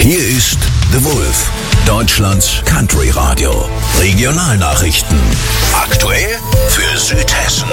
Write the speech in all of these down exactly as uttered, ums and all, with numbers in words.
Hier ist The Wolf, Deutschlands Country Radio. Regionalnachrichten. Aktuell für Südhessen.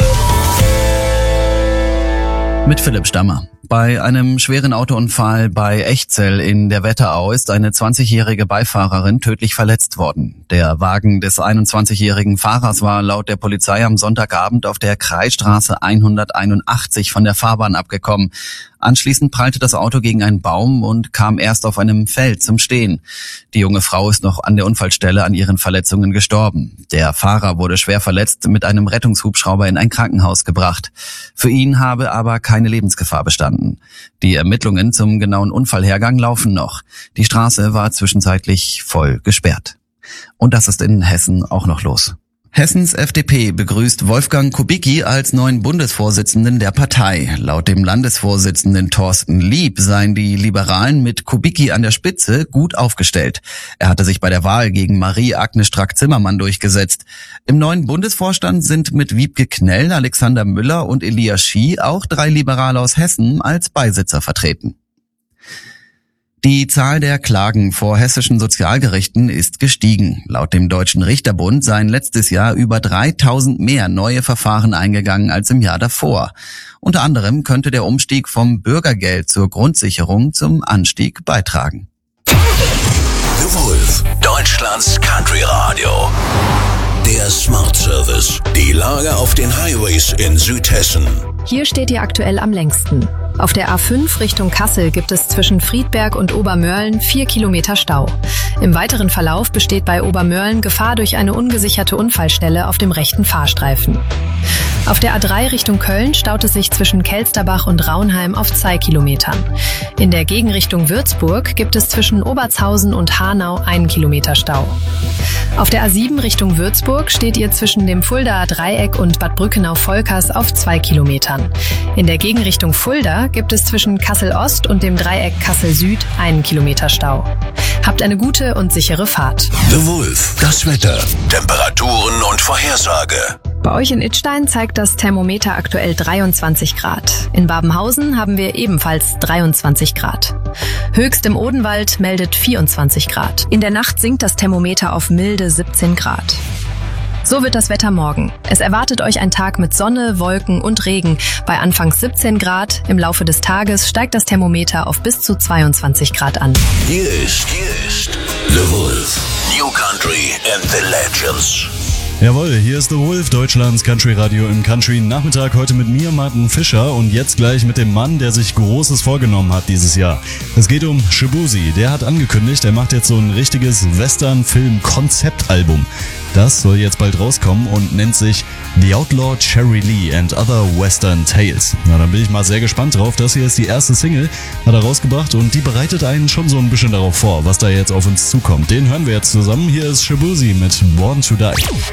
Mit Philipp Stammer. Bei einem schweren Autounfall bei Echzell in der Wetterau ist eine zwanzigjährige Beifahrerin tödlich verletzt worden. Der Wagen des einundzwanzigjährigen Fahrers war laut der Polizei am Sonntagabend auf der Kreisstraße hunderteinundachtzig von der Fahrbahn abgekommen. Anschließend prallte das Auto gegen einen Baum und kam erst auf einem Feld zum Stehen. Die junge Frau ist noch an der Unfallstelle an ihren Verletzungen gestorben. Der Fahrer wurde schwer verletzt mit einem Rettungshubschrauber in ein Krankenhaus gebracht. Für ihn habe aber keine Lebensgefahr bestanden. Die Ermittlungen zum genauen Unfallhergang laufen noch. Die Straße war zwischenzeitlich voll gesperrt. Und das ist in Hessen auch noch los. Hessens F D P begrüßt Wolfgang Kubicki als neuen Bundesvorsitzenden der Partei. Laut dem Landesvorsitzenden Thorsten Lieb seien die Liberalen mit Kubicki an der Spitze gut aufgestellt. Er hatte sich bei der Wahl gegen Marie-Agnes Strack-Zimmermann durchgesetzt. Im neuen Bundesvorstand sind mit Wiebke Knell, Alexander Müller und Elias Schie auch drei Liberale aus Hessen als Beisitzer vertreten. Die Zahl der Klagen vor hessischen Sozialgerichten ist gestiegen. Laut dem Deutschen Richterbund seien letztes Jahr über dreitausend mehr neue Verfahren eingegangen als im Jahr davor. Unter anderem könnte der Umstieg vom Bürgergeld zur Grundsicherung zum Anstieg beitragen. The Wolf, Deutschlands Country Radio. Der Smart Service. Die Lage auf den Highways in Südhessen. Hier steht ihr aktuell am längsten. Auf der A fünf Richtung Kassel gibt es zwischen Friedberg und Obermörlen vier Kilometer Stau. Im weiteren Verlauf besteht bei Obermörlen Gefahr durch eine ungesicherte Unfallstelle auf dem rechten Fahrstreifen. Auf der A drei Richtung Köln staut es sich zwischen Kelsterbach und Raunheim auf zwei Kilometern. In der Gegenrichtung Würzburg gibt es zwischen Obertshausen und Hanau einen Kilometer Stau. Auf der A sieben Richtung Würzburg steht ihr zwischen dem Fuldaer Dreieck und Bad Brückenau-Volkers auf zwei Kilometern. In der Gegenrichtung Fulda gibt es zwischen Kassel-Ost und dem Dreieck Kassel-Süd einen Kilometer Stau. Habt eine gute und sichere Fahrt. The Wolf, das Wetter, Temperaturen und Vorhersage. Bei euch in Idstein zeigt das Thermometer aktuell dreiundzwanzig Grad. In Babenhausen haben wir ebenfalls dreiundzwanzig Grad. Höchst im Odenwald meldet vierundzwanzig Grad. In der Nacht sinkt das Thermometer auf milde siebzehn Grad. So wird das Wetter morgen. Es erwartet euch ein Tag mit Sonne, Wolken und Regen. Bei anfangs siebzehn Grad. Im Laufe des Tages steigt das Thermometer auf bis zu zweiundzwanzig Grad an. Hier ist, hier ist The Wolf. New Country and the Legends. Jawohl, hier ist The Wolf, Deutschlands Country Radio im Country Nachmittag. Heute mit mir, Martin Fischer, und jetzt gleich mit dem Mann, der sich Großes vorgenommen hat dieses Jahr. Es geht um Shaboozey. Der hat angekündigt, er macht jetzt so ein richtiges Western-Film-Konzeptalbum. Das soll jetzt bald rauskommen und nennt sich The Outlaw Cherry Lee and Other Western Tales. Na, dann bin ich mal sehr gespannt drauf. Das hier ist die erste Single, hat er rausgebracht, und die bereitet einen schon so ein bisschen darauf vor, was da jetzt auf uns zukommt. Den hören wir jetzt zusammen. Hier ist Shaboozey mit Born to Die.